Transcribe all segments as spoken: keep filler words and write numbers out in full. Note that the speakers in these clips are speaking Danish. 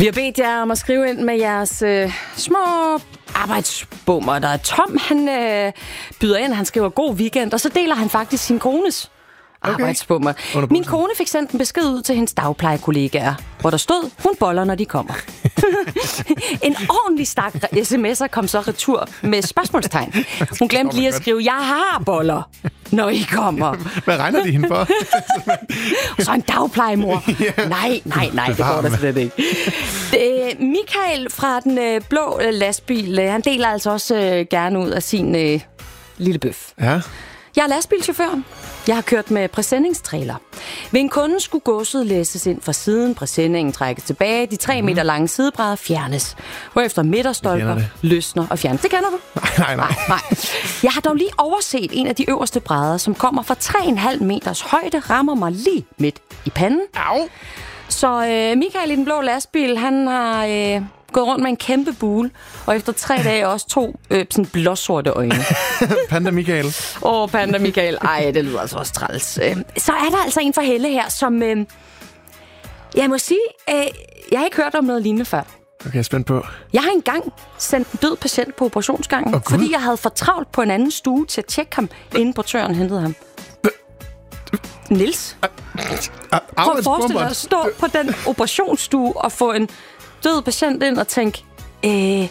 Vi har bedt jer om at skrive ind med jeres øh, små arbejdsbummer. Der er Tom, han øh, byder ind, han skriver god weekend, og så deler han faktisk sin kones okay. arbejdsbummer. Min kone fik sendt en besked ud til hendes dagplejekollegaer, hvor der stod, hun boller, når de kommer. En ordentlig stak sms'er kom så retur med spørgsmålstegn. Hun glemte lige at skrive, jeg har boller, når I kommer. Hvad regner de hende for? Så en dagplejemor. Yeah. Nej, nej, nej, det går der slet ikke. Det, Michael fra den øh, blå øh, lastbil, øh, han deler altså også øh, gerne ud af sin øh, lille bøf. Ja. Jeg er lastbilchauffør. Jeg har kørt med præsendingstrailer. Ved en kunde skulle godset læsses ind fra siden, præsendingen trækkes tilbage, de tre mm. meter lange sidebrædder fjernes, hvorefter midterstolper løsner og fjernes. Det kender du? Nej, nej, nej. nej, nej. Jeg har dog lige overset en af de øverste brædder, som kommer fra tre komma fem meters højde, rammer mig lige midt i panden. Au! Så øh, Michael i den blå lastbil, han har øh, gået rundt med en kæmpe bule, og efter tre dage også to øh, sådan blåsorte øjne. Panda Michael. Åh, oh, Panda Michael. Ej, det lyder altså også træls. Øh, så er der altså en for Helle her, som... Øh, jeg må sige, øh, jeg har ikke hørt om noget lignende før. Okay, jeg er spændt på. Jeg har engang sendt en død patient på operationsgangen, oh, fordi jeg havde for travlt på en anden stue til at tjekke ham, inden portøren hentede ham. Niels. Prøv at forestille dig at stå på den operationsstue og få en død patient ind og tænke, øh,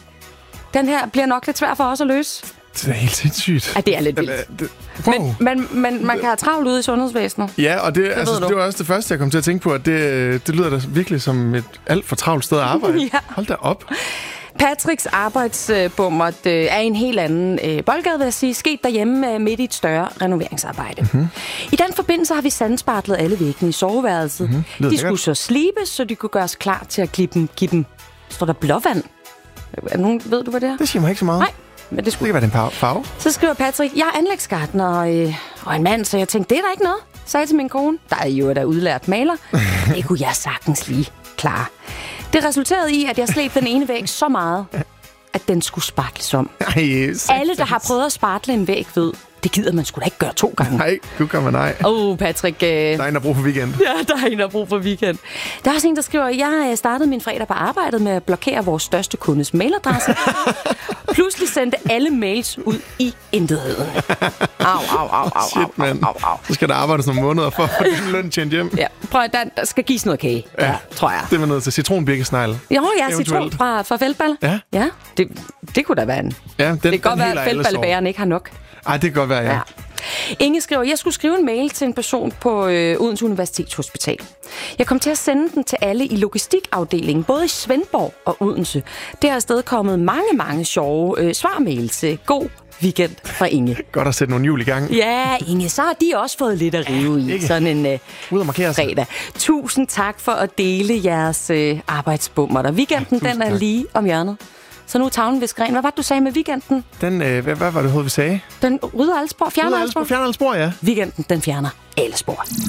den her bliver nok lidt svær for os at løse. Det er helt sindssygt. Ja, det er lidt vildt. Wow. Men, men, men man kan have travlt ude i sundhedsvæsenet. Ja, og det, det, altså, det var også det første, jeg kom til at tænke på, at det, det lyder da virkelig som et alt for travlt sted at arbejde. Ja. Hold da op. Patricks arbejdsbummer er en helt anden øh, boldgade, vil jeg sige, sket derhjemme øh, midt i et større renoveringsarbejde. Mm-hmm. I den forbindelse har vi sandspartlet alle væggene i soveværelset. Mm-hmm. De skulle så slibes, så de kunne gøres klar til at give dem, give dem står der blåvand. Er nogen, ved du, hvad det er? Det siger mig ikke så meget. Nej. Men det skulle det kan være den farve. Så skriver Patrick, jeg er anlægsgartner øh, og en mand, så jeg tænkte, det er der ikke noget, sagde jeg til min kone. Der er jo der udlært maler. Det kunne jeg sagtens lige klare. Det resulterede i, at jeg slæbte den ene væg så meget, at den skulle spartles om. Ej, alle, der har prøvet at spartle en væg, ved, det gider man sgu da ikke gøre to gange. Nej, du kan man nej. Åh, oh, Patrick. Øh... Der er en, der bruger for weekend. Ja, der er en, der bruger for weekend. Der er også en, der skriver, jeg startede min fredag på arbejdet med at blokere vores største kundes mailadresse. Pludselig sendte alle mails ud i intetheden. Au, au, au, au, Shit, au, au, au, au. Så skal der arbejdes nogle måneder for at få din løn tjent hjem. Ja, prøv at der skal gives noget kage, ja, ja, tror jeg. Det var noget til citronbirkesnegl. Jo, ja, citron fra, fra feltballe. Ja. Ja, det, det kunne da være en. Ja, den, det kan godt være, at feltballebæren ikke har nok. Ej, det kan godt være, ja. ja. Inge skriver, jeg skulle skrive en mail til en person på øh, Odense Universitetshospital. Jeg kom til at sende den til alle i logistikafdelingen, både i Svendborg og Odense. Det har afstedkommet mange, mange sjove øh, svarmails. God weekend fra Inge. Godt at sætte nogle hjul i gang. Ja, Inge, så har de også fået lidt at rive i. Ikke. Sådan en øh, fredag. Tusind tak for at dele jeres øh, arbejdsbummer. Der weekenden, ja, den er tak. Lige om hjørnet. Så nu er tavlen ved skræn. Hvad var det, du sagde med weekenden? Den, øh, hvad, hvad var det, vi sagde? Den rydder alle spor. Fjerner alle spor. Fjerner alle spor, ja. Weekenden, den fjerner alle spor.